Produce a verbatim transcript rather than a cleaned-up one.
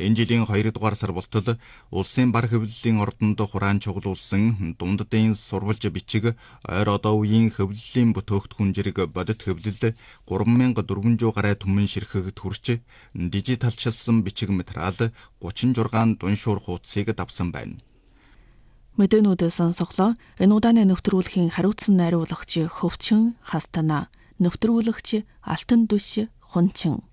Энэ жилийн хоёрдугаар сар болтол улсын бар хэвлэлийн ордонд хураан чуглуулсан дунддын сурвалж бичиг ойр одоо үеийн хэвлэлийн бүтээгдэхүүн зэрэг бодит хэвлэл гурван мянга дөрвөн зуун гаруй түмэн ширхэгт хүрч дижиталчилсан бичиг материал гучин зургаан дуншуур хуудсыг давсан байна. Мэдээнүүдээ сонсголоо. Энэ удааны нэвтрүүлгийн хариуцсан найруулагч Хөвчин Хастана, нэвтрүүлэгч Алтан Дүш Хунчин.